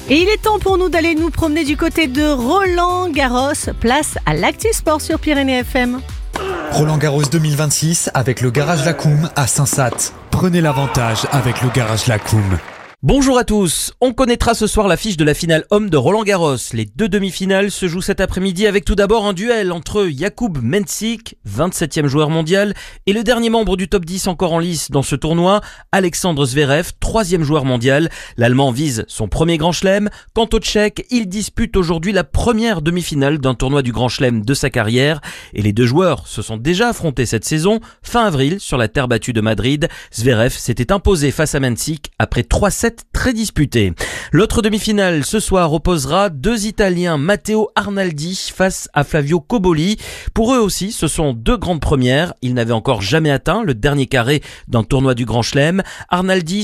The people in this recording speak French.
Et il est temps pour nous d'aller nous promener du côté de Roland-Garros. Place à l'Actu Sport sur Pyrénées FM. Roland-Garros 2026 avec le Garage Lacoum à Saint-Sath. Prenez l'avantage avec le Garage Lacoum. Bonjour à tous, on connaîtra ce soir l'affiche de la finale homme de Roland-Garros. Les deux demi-finales se jouent cet après-midi avec tout d'abord un duel entre Jakub Mensik, 27e joueur mondial, et le dernier membre du top 10 encore en lice dans ce tournoi, Alexandre Zverev, 3e joueur mondial. L'Allemand vise son premier Grand Chelem. Quant au Tchèque, il dispute aujourd'hui la première demi-finale d'un tournoi du Grand Chelem de sa carrière. Et les deux joueurs se sont déjà affrontés cette saison, fin avril, sur la terre battue de Madrid. Zverev s'était imposé face à Mensik après 3 sets très disputé. L'autre demi-finale ce soir opposera deux Italiens, Matteo Arnaldi face à Flavio Cobolli. Pour eux aussi, ce sont deux grandes premières. Ils n'avaient encore jamais atteint le dernier carré d'un tournoi du Grand Chelem. Arnaldi